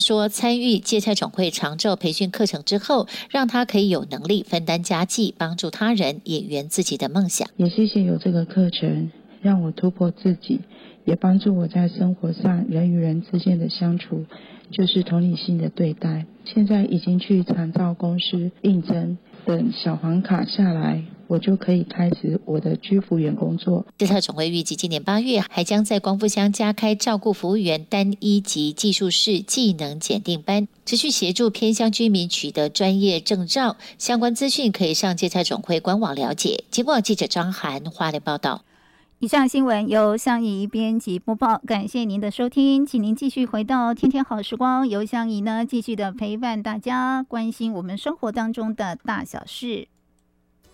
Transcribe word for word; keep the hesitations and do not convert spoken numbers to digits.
说参与芥菜种会长照培训课程之后，让他可以有能力分担家计，帮助他人，也圆自己的梦想。 也谢谢有这个课程，让我突破自己，也帮助我在生活上人与人之间的相处就是同理心的对待。现在已经去长照公司应征，等小黄卡下来，我就可以开始我的居服员工作。 芥菜种会预计今年八月还将在光复乡加开照顾服务员单一级技术士技能检定班，持续协助偏乡居民取得专业证照。相关资讯可以上芥菜种会官网了解。经过记者张涵花莲报道。 以上新闻由香怡编辑播报，感谢您的收听，请您继续回到天天好时光，由香怡呢继续的陪伴大家，关心我们生活当中的大小事。